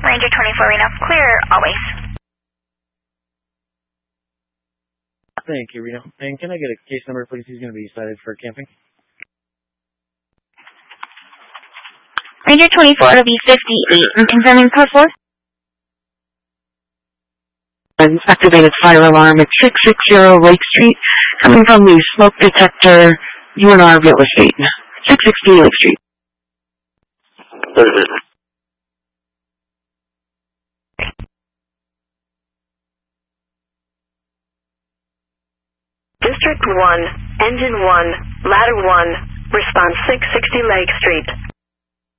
Ranger 24 Reno. Clear always. Thank you, Reno. And can I get a case number, please? He's going to be cited for camping. Ranger 24 will be 58. I'm confirming code 4. Activated fire alarm at 660 Lake Street, coming from the smoke detector, UNR Real Estate. 660 Lake Street. District 1, Engine 1, Ladder 1, response 660 Lake Street.